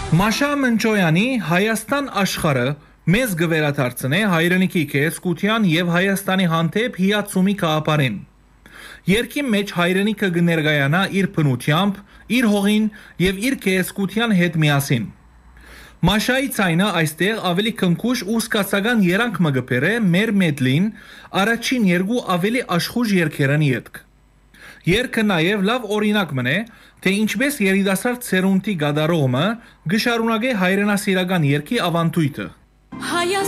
Մաշա Մնչոյանի Հայաստան աշխարհը մեզ գվերադարձնե հայրենիքի կեսկության եւ Հայաստանի հանդեպ հիացումի կապարեն։ Երկի մեջ հայրենիքը կներկայանա իր բնությամբ, իր հողին եւ իր կեսկության հետ միասին։ Մաշայի ցայնը այստեղ ավելի քնքուշ ու սկացական երանգ մգբերը մեր մեդլին առաջին երկու ավելի աշխուժ երկերան յետք։ Երկը նաև լավ օրինակ մնե, թե ինչպես երիտասարդ սերունդի գադարողը գշարունակե հայրենասիրական երկի ավանդույթը։